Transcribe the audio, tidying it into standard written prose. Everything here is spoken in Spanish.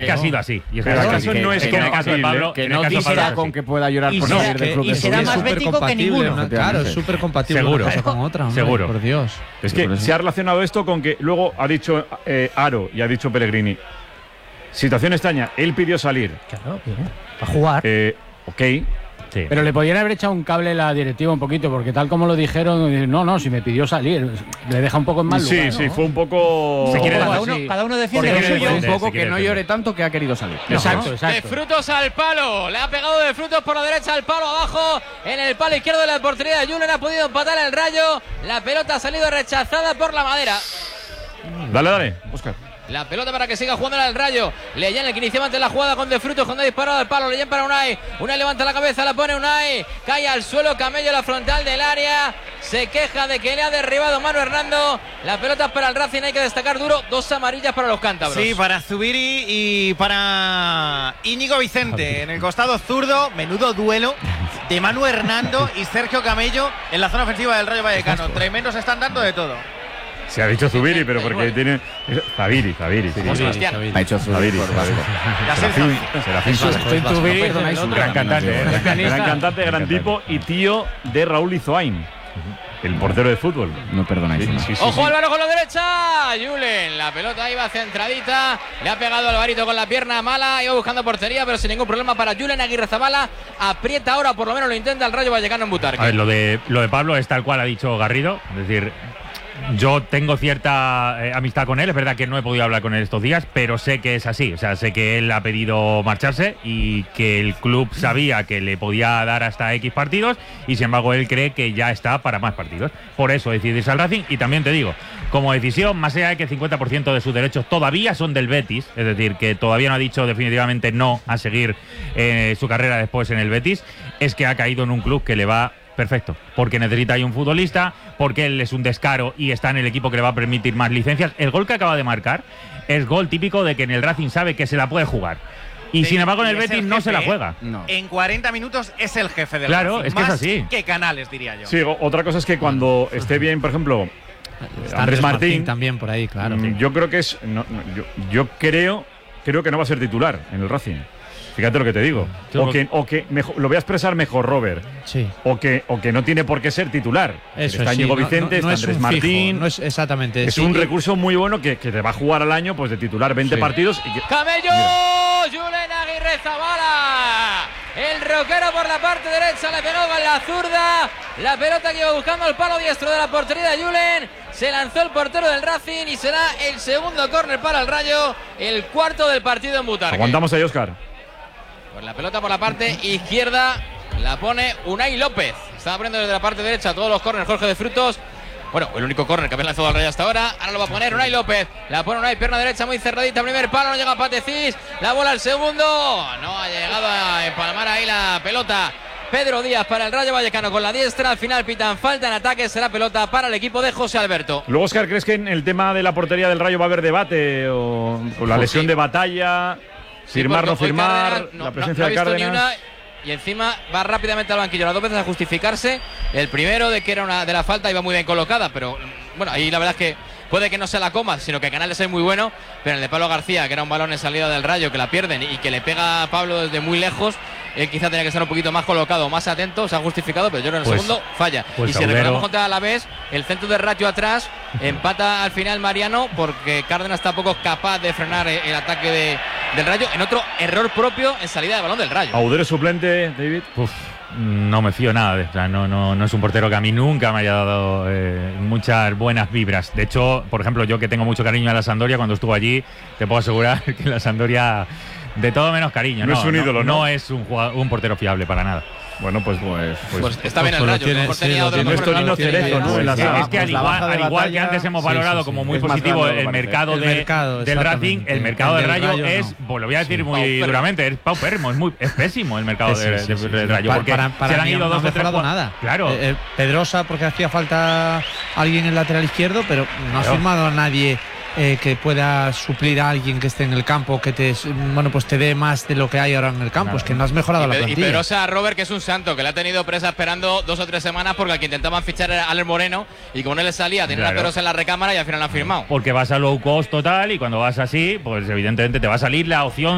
que ha sido así. Y es Pero que eso no es en el caso de Pablo, que en el no caso de Pablo dista es con así. que pueda llorar por salir del club de su será vida. más bético que ninguno. Claro, es súper compatible Seguro. una cosa con otra, hombre, Seguro. por Dios. Es que se ha relacionado esto con que luego ha dicho Aro y ha dicho Pellegrini. Situación extraña, él pidió salir. Claro, bien. Para jugar. Ok. Sí. Pero le podían haber echado un cable la directiva un poquito, porque tal como lo dijeron, no, si me pidió salir, le deja un poco en mal lugar. Sí, ¿no? sí, fue un poco. Se quiere Cada uno defiende Porque lo quiere suyo. defender. Un poco se que quiere no defender. llore tanto que ha querido salir. Exacto, De exacto. Frutos al palo. Le ha pegado de Frutos por la derecha al palo abajo. En el palo izquierdo de la portería de Julen ha podido empatar el Rayo. La pelota ha salido rechazada por la madera. Dale, Óscar. La pelota para que siga jugando al Rayo. Leyen el que inició antes la jugada con De Frutos cuando ha disparado al palo. Leyen para Unai. Unai levanta la cabeza, la pone Unai. Cae al suelo, Camello la frontal del área. Se queja de que le ha derribado Manu Hernando. La pelota es para el Racing, hay que destacar duro. 2 amarillas para los cántabros. Sí, para Zubiri y para Íñigo Vicente. En el costado zurdo, menudo duelo de Manu Hernando y Sergio Camello en la zona ofensiva del Rayo Vallecano. Tremendos están dando de todo. Se ha dicho Zubiri, pero porque tiene. Zaviri. Sebastián. Ha hecho Zaviri. Serafín. Zubiri, Perdonáis, un gran cantante, Gran cantante, gran tipo y tío de Raúl Izoain, el portero de fútbol. No perdonáis. ¿no? Ojo Álvaro con la derecha. Julen, la pelota iba centradita. Le ha pegado Alvarito con la pierna mala. Iba buscando portería, pero sin ningún problema para Julen. Aguirrezabala aprieta ahora, por lo menos lo intenta el Rayo Vallecano en Butarque. A ver, lo de Pablo es tal cual ha dicho Garrido. Es decir, yo tengo cierta amistad con él. Es verdad que no he podido hablar con él estos días, pero sé que es así. O sea, sé que él ha pedido marcharse y que el club sabía que le podía dar hasta X partidos y sin embargo él cree que ya está para más partidos. Por eso decide irse al Racing. Y también te digo, como decisión, más allá de que el 50% de sus derechos todavía son del Betis, es decir, que todavía no ha dicho definitivamente no a seguir su carrera después en el Betis, es que ha caído en un club que le va perfecto, porque necesita ahí un futbolista, porque él es un descaro y está en el equipo que le va a permitir más licencias. El gol que acaba de marcar es gol típico de que en el Racing sabe que se la puede jugar. Y sin embargo en el Betis no se la juega. No. En 40 minutos es el jefe del Claro, Racing. es que es Más así. que Canales, diría yo. Sí, otra cosa es que cuando esté bien, por ejemplo, Andrés Martín también por ahí, claro. yo creo que es. Yo creo que no va a ser titular en el Racing. Fíjate lo que te digo. O que mejor, lo voy a expresar mejor, Robert. Sí. O que no tiene por qué ser titular. Eso está sí, Íñigo Vicente, está es Andrés un Martín. fijo, no es exactamente. Es sí, un recurso muy bueno que te va a jugar al año pues de titular 20 partidos. Y que, Camello, Julen Aguirrezabala. El roquero por la parte derecha le pegó con la zurda. La pelota que iba buscando el palo diestro de la portería de Julen. Se lanzó el portero del Racing y será el segundo córner para el Rayo. El cuarto del partido en Butarque. aguantamos ahí, Óscar. Pues la pelota por la parte izquierda la pone Unai López. Estaba poniendo desde la parte derecha todos los córneres Jorge de Frutos. Bueno, el único córner que había lanzado al Rayo hasta ahora. Ahora lo va a poner Unai López. La pone Unai, pierna derecha muy cerradita. Primer palo, no llega Patecís. La bola al segundo. No ha llegado a empalmar ahí la pelota. Pedro Díaz para el Rayo Vallecano con la diestra. Al final pitan falta en ataque. Será pelota para el equipo de José Alberto. Luego, Óscar, ¿crees que en el tema de la portería del Rayo va a haber debate? O la lesión de Batalla, firmar, no firmar, Cárdenas, la presencia no de ha visto Cárdenas. ni una, y encima va rápidamente al banquillo las dos veces a justificarse. El primero de que era una de la falta iba muy bien colocada, pero bueno, ahí la verdad es que puede que no se la coma, sino que Canales es muy bueno, pero en el de Pablo García, que era un balón en salida del Rayo, que la pierden y que le pega a Pablo desde muy lejos, él quizá tenía que estar un poquito más colocado, más atento, se ha justificado, pero yo creo que en el segundo falla. Pues y si recordamos contra Alavés, el centro de Rayo atrás, empata al final Mariano, porque Cárdenas tampoco es capaz de frenar el ataque del Rayo, en otro error propio en salida de balón del Rayo. Audero suplente, David. No me fío nada, o sea, no es un portero que a mí nunca me haya dado muchas buenas vibras. De hecho, por ejemplo, yo que tengo mucho cariño a la Sampdoria, cuando estuvo allí, te puedo asegurar que la Sampdoria, de todo menos cariño. No es un ídolo, ¿no? No es un portero fiable para nada. Bueno, pues está bien el Rayo. No es Torino Cerezo, ¿no? Es que al igual que antes hemos valorado como muy positivo el mercado del Racing, el mercado del Rayo es, pues lo voy a decir muy duramente, es paupérrimo, es pésimo el mercado del Rayo. Porque se le han ido dos o tres. Nada. Claro. Pedrosa, porque hacía falta alguien en el lateral izquierdo, pero no ha firmado a nadie que pueda suplir a alguien que esté en el campo, que te dé más de lo que hay ahora en el campo. Es que no has mejorado la plantilla. Y Pedrosa, Robert, que es un santo, que le ha tenido presa esperando 2 o 3 semanas porque al que intentaban fichar era Alex Moreno y como no le salía, tenía a Pedrosa en la recámara y al final la han firmado. Porque vas a low cost total y cuando vas así, pues evidentemente te va a salir la opción